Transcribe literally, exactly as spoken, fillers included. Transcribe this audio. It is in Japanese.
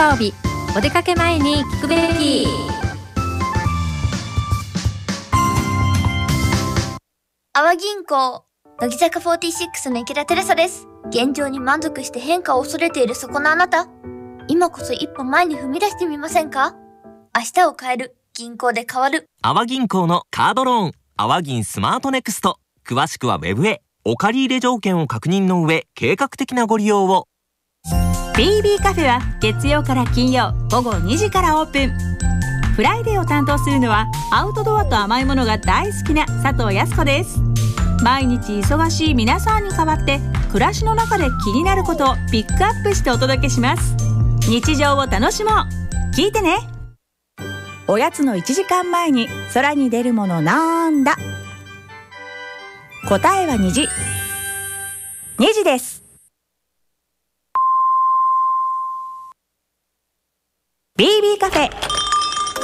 曜日、お出かけ前に聞くべき。 阿波銀行、乃木坂フォーティーシックスの池田テレサです。現状に満足して変化を恐れているそこのあなた、今こそ一歩前に踏み出してみませんか？明日を変える、銀行で変わる。 阿波銀行のカードローン、阿波銀スマートネクスト。詳しくはウェブへ。お借り入れ条件を確認の上、計画的なご利用を。 ビービー カフェは月曜から金曜午後にじからオープン。フライデーを担当するのはアウトドアと甘いものが大好きな佐藤康子です。毎日忙しい皆さんに代わって暮らしの中で気になることをピックアップしてお届けします。日常を楽しもう。聞いてね。おやつのいちじかんまえに空に出るものなんだ。答えは虹。虹です。ビービー カフェ